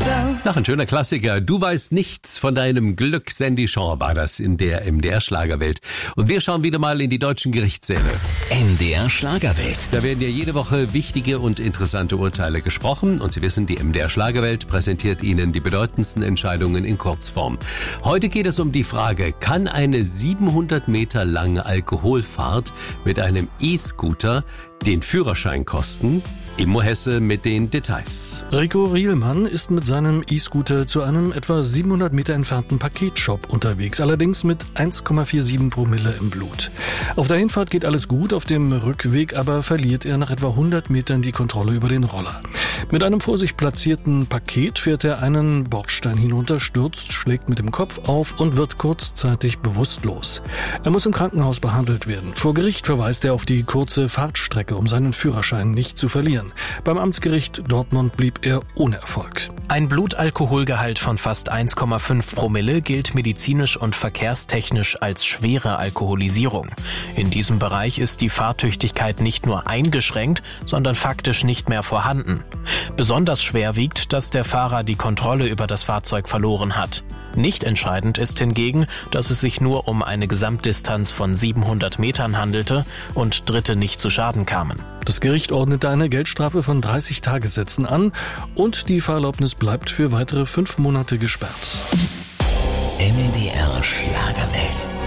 Ach, ein schöner Klassiker. Du weißt nichts von deinem Glück. Sandy Shaw war das in der MDR-Schlagerwelt. Und wir schauen wieder mal in die deutschen Gerichtssäle. MDR-Schlagerwelt. Da werden ja jede Woche wichtige und interessante Urteile gesprochen. Und Sie wissen, die MDR-Schlagerwelt präsentiert Ihnen die bedeutendsten Entscheidungen in Kurzform. Heute geht es um die Frage, kann eine 700 Meter lange Alkoholfahrt mit einem E-Scooter den Führerschein kosten? Immo Hesse mit den Details. Rico Rielmann ist mit seinem E-Scooter zu einem etwa 700 Meter entfernten Paketshop unterwegs, allerdings mit 1,47 Promille im Blut. Auf der Hinfahrt geht alles gut, auf dem Rückweg aber verliert er nach etwa 100 Metern die Kontrolle über den Roller. Mit einem vor sich platzierten Paket fährt er einen Bordstein hinunter, stürzt, schlägt mit dem Kopf auf und wird kurzzeitig bewusstlos. Er muss im Krankenhaus behandelt werden. Vor Gericht verweist er auf die kurze Fahrtstrecke, um seinen Führerschein nicht zu verlieren. Beim Amtsgericht Dortmund blieb er ohne Erfolg. Ein Blutalkoholgehalt von fast 1,5 Promille gilt medizinisch und verkehrstechnisch als schwere Alkoholisierung. In diesem Bereich ist die Fahrtüchtigkeit nicht nur eingeschränkt, sondern faktisch nicht mehr vorhanden. Besonders schwer wiegt, dass der Fahrer die Kontrolle über das Fahrzeug verloren hat. Nicht entscheidend ist hingegen, dass es sich nur um eine Gesamtdistanz von 700 Metern handelte und Dritte nicht zu Schaden kamen. Das Gericht ordnete eine Geldstrafe von 30 Tagessätzen an und die Fahrerlaubnis bleibt für weitere 5 Monate gesperrt. MDR Schlagerwelt.